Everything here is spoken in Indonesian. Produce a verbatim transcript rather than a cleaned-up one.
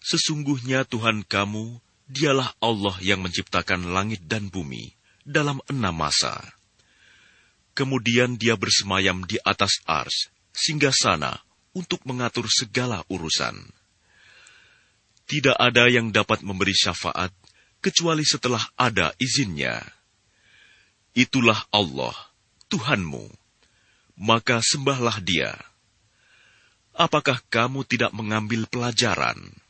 Sesungguhnya Tuhan kamu, dialah Allah yang menciptakan langit dan bumi dalam enam masa. Kemudian dia bersemayam di atas ars, singgasana untuk mengatur segala urusan. Tidak ada yang dapat memberi syafaat, kecuali setelah ada izinnya. Itulah Allah, Tuhanmu, maka sembahlah Dia. Apakah kamu tidak mengambil pelajaran?